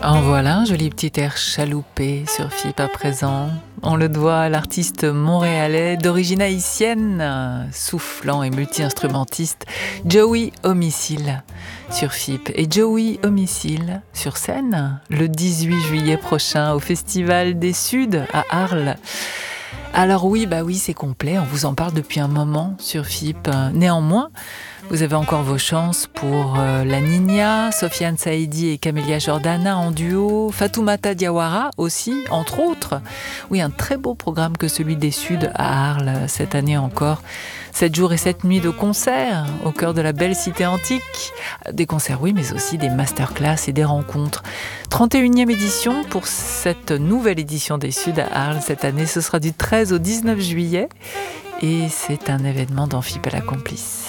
En voilà un joli petit air chaloupé sur FIP à présent. On le doit à l'artiste montréalais d'origine haïtienne, soufflant et multi-instrumentiste, Joey Homicile sur FIP. Et Joey Homicile sur scène le 18 juillet prochain au Festival des Suds à Arles. Alors oui, c'est complet, on vous en parle depuis un moment sur FIP. Néanmoins, vous avez encore vos chances pour La Niña, Sofiane Saïdi et Camélia Jordana en duo, Fatoumata Diawara aussi, entre autres. Oui, un très beau programme que celui des Suds à Arles cette année encore. 7 jours et 7 nuits de concerts au cœur de la belle cité antique. Des concerts, oui, mais aussi des masterclass et des rencontres. 31e édition pour cette nouvelle édition des Suds à Arles cette année. Ce sera du 13 au 19 juillet et c'est un événement d'Amphipéla Complice.